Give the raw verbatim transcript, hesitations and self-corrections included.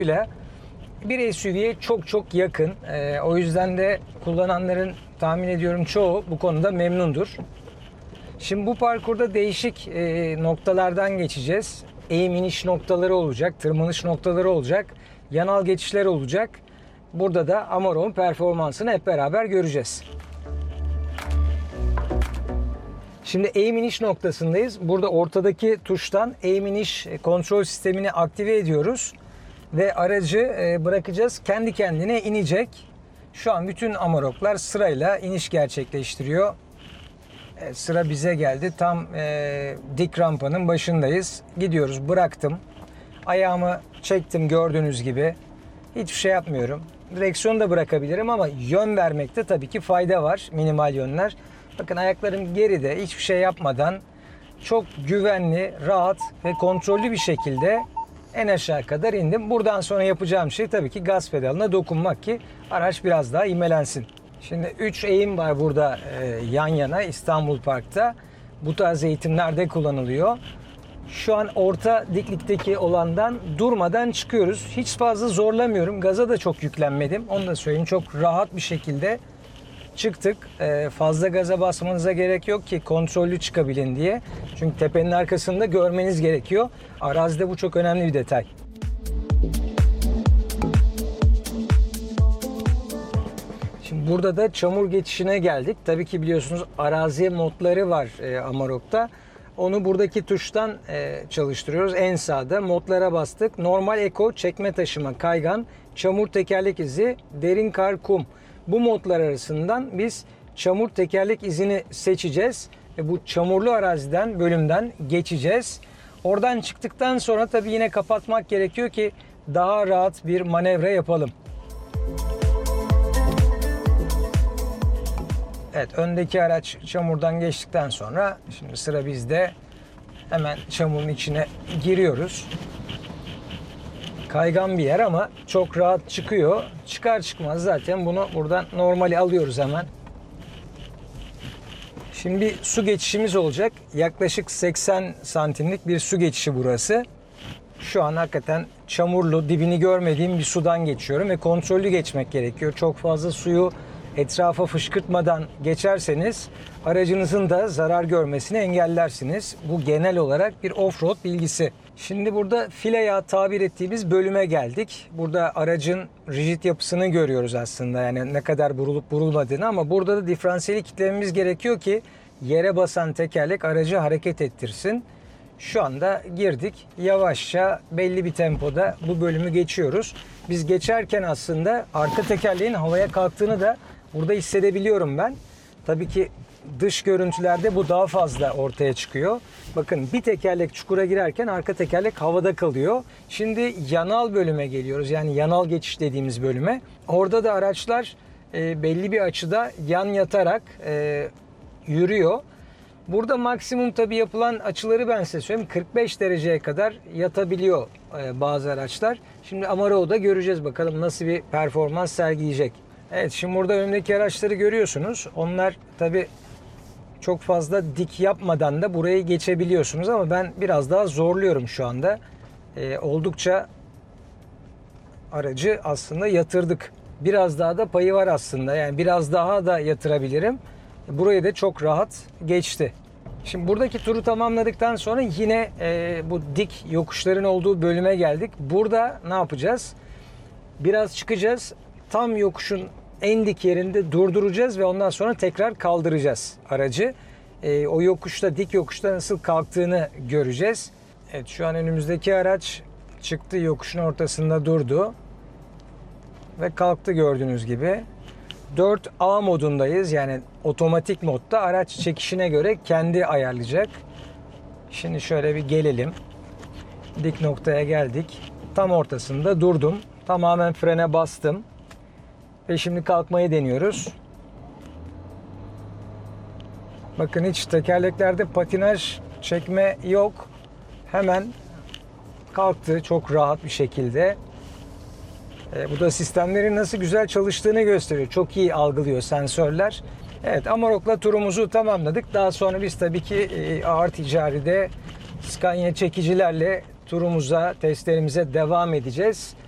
ile bir S U V'ye çok çok yakın. Ee, o yüzden de kullananların tahmin ediyorum çoğu bu konuda memnundur. Şimdi bu parkurda değişik e, noktalardan geçeceğiz. Eğim iniş noktaları olacak, tırmanış noktaları olacak, yanal geçişler olacak. Burada da Amarok'un performansını hep beraber göreceğiz. Şimdi eğim iniş noktasındayız. Burada ortadaki tuştan eğim iniş kontrol sistemini aktive ediyoruz. Ve aracı bırakacağız. Kendi kendine inecek. Şu an bütün Amarok'lar sırayla iniş gerçekleştiriyor. Sıra bize geldi. Tam e, dik rampanın başındayız. Gidiyoruz. Bıraktım. Ayağımı çektim gördüğünüz gibi. Hiçbir şey yapmıyorum. Direksiyonu da bırakabilirim ama yön vermekte tabii ki fayda var. Minimal yönler. Bakın ayaklarım geride, hiçbir şey yapmadan çok güvenli, rahat ve kontrollü bir şekilde en aşağı kadar indim. Buradan sonra yapacağım şey tabii ki gaz pedalına dokunmak ki araç biraz daha ivmelensin. Şimdi üç eğim var burada e, yan yana İstanbul Park'ta. Bu tarz eğitimlerde kullanılıyor. Şu an orta diklikteki olandan durmadan çıkıyoruz. Hiç fazla zorlamıyorum. Gaza da çok yüklenmedim. Onu da söyleyeyim. Çok rahat bir şekilde çıktık. Ee, fazla gaza basmanıza gerek yok ki kontrollü çıkabilin diye. Çünkü tepenin arkasında görmeniz gerekiyor. Arazide bu çok önemli bir detay. Şimdi burada da çamur geçişine geldik. Tabii ki biliyorsunuz arazi modları var e, Amarok'ta. Onu buradaki tuştan e, çalıştırıyoruz. En sağda modlara bastık. Normal, eko, çekme taşıma, kaygan, çamur, tekerlek izi, derin kar, kum. Bu modlar arasından biz çamur tekerlek izini seçeceğiz. Ve bu çamurlu araziden, bölümden geçeceğiz. Oradan çıktıktan sonra tabii yine kapatmak gerekiyor ki daha rahat bir manevra yapalım. Evet, öndeki araç çamurdan geçtikten sonra şimdi sıra bizde. Hemen çamurun içine giriyoruz. Kaygan bir yer ama çok rahat çıkıyor. Çıkar çıkmaz zaten bunu buradan normali alıyoruz hemen. Şimdi bir su geçişimiz olacak. Yaklaşık seksen santimlik bir su geçişi burası. Şu an hakikaten çamurlu, dibini görmediğim bir sudan geçiyorum ve kontrollü geçmek gerekiyor. Çok fazla suyu etrafa fışkırtmadan geçerseniz aracınızın da zarar görmesini engellersiniz. Bu genel olarak bir off-road bilgisi. Şimdi burada file yağı tabir ettiğimiz bölüme geldik. Burada aracın rigid yapısını görüyoruz aslında. Yani ne kadar burulup burulmadığını, ama burada da diferansiyeli kitlememiz gerekiyor ki yere basan tekerlek aracı hareket ettirsin. Şu anda girdik. Yavaşça belli bir tempoda bu bölümü geçiyoruz. Biz geçerken aslında arka tekerleğin havaya kalktığını da burada hissedebiliyorum ben. Tabii ki dış görüntülerde bu daha fazla ortaya çıkıyor. Bakın bir tekerlek çukura girerken arka tekerlek havada kalıyor. Şimdi yanal bölüme geliyoruz. Yani yanal geçiş dediğimiz bölüme. Orada da araçlar e, belli bir açıda yan yatarak e, yürüyor. Burada maksimum tabii yapılan açıları ben size söyleyeyim. kırk beş dereceye kadar yatabiliyor e, bazı araçlar. Şimdi Amarok'da göreceğiz bakalım nasıl bir performans sergileyecek. Evet, şimdi burada önümdeki araçları görüyorsunuz. Onlar tabii çok fazla dik yapmadan da burayı geçebiliyorsunuz ama ben biraz daha zorluyorum şu anda. E, oldukça aracı aslında yatırdık. Biraz daha da payı var aslında. Yani biraz daha da yatırabilirim. Burayı da çok rahat geçti. Şimdi buradaki turu tamamladıktan sonra yine e, bu dik yokuşların olduğu bölüme geldik. Burada ne yapacağız? Biraz çıkacağız. Tam yokuşun en dik yerinde durduracağız ve ondan sonra tekrar kaldıracağız aracı. E, o yokuşta, dik yokuşta nasıl kalktığını göreceğiz. Evet, şu an önümüzdeki araç çıktı, yokuşun ortasında durdu. Ve kalktı gördüğünüz gibi. dört A modundayız. Yani otomatik modda araç çekişine göre kendi ayarlayacak. Şimdi şöyle bir gelelim. Dik noktaya geldik. Tam ortasında durdum. Tamamen frene bastım. Ve şimdi kalkmayı deniyoruz. Bakın hiç tekerleklerde patinaj çekme yok. Hemen kalktı çok rahat bir şekilde. E, bu da sistemlerin nasıl güzel çalıştığını gösteriyor. Çok iyi algılıyor sensörler. Evet, Amarok'la turumuzu tamamladık. Daha sonra biz tabii ki e, ağır ticaride Scania çekicilerle turumuza, testlerimize devam edeceğiz.